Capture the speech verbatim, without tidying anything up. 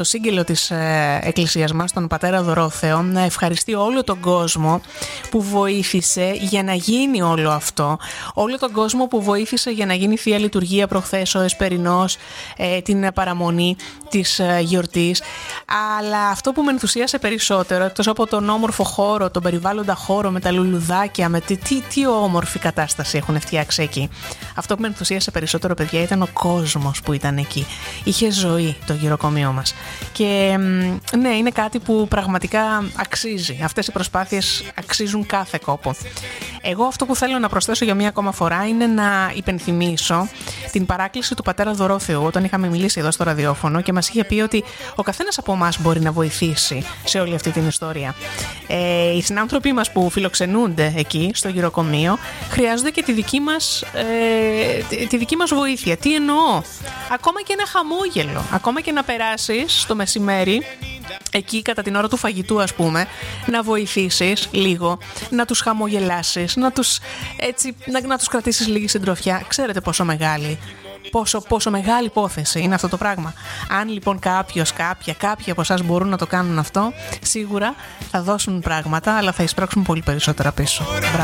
το σύγγελο της ε, εκκλησίας μας, τον πατέρα Δωρόθεο, να ευχαριστεί όλο τον κόσμο που βοήθησε για να γίνει όλο αυτό. Όλο τον κόσμο που βοήθησε για να γίνει Θεία Λειτουργία προχθές, ο Εσπερινός, ε, την παραμονή της ε, γιορτής. Αλλά αυτό που με ενθουσίασε περισσότερο, εκτός από τον όμορφο χώρο, τον περιβάλλοντα χώρο με τα λουλουδάκια, με τι, τι, τι όμορφη κατάσταση έχουν φτιάξει εκεί. Αυτό που με ενθουσίασε περισσότερο, παιδιά, ήταν ο κόσμος που ήταν εκεί. Είχε ζωή το γυροκομείο μας. Και ναι, είναι κάτι που πραγματικά αξίζει. Αυτές οι προσπάθειες αξίζουν κάθε κόπο. Εγώ αυτό που θέλω να προσθέσω για μία ακόμα φορά είναι να υπενθυμίσω την παράκληση του πατέρα Δωρόθεου, όταν είχαμε μιλήσει εδώ στο ραδιόφωνο και μας είχε πει ότι ο καθένας από εμάς μπορεί να βοηθήσει σε όλη αυτή την ιστορία. Ε, οι συνάνθρωποι μας που φιλοξενούνται εκεί στο γυροκομείο χρειάζονται και τη δική μας, ε, τη δική μας βοήθεια. Τι εννοώ? Ακόμα και ένα χαμόγελο, ακόμα και να περάσεις το μεσημέρι εκεί κατά την ώρα του φαγητού, ας πούμε, να βοηθήσεις λίγο, να τους χαμογελάσεις, να τους, έτσι, να, να τους κρατήσεις λίγη συντροφιά. Ξέρετε πόσο μεγάλη, πόσο, πόσο μεγάλη υπόθεση είναι αυτό το πράγμα. Αν λοιπόν κάποιος, κάποια, κάποιοι από εσάς μπορούν να το κάνουν αυτό, σίγουρα θα δώσουν πράγματα, αλλά θα εισπράξουν πολύ περισσότερα πίσω.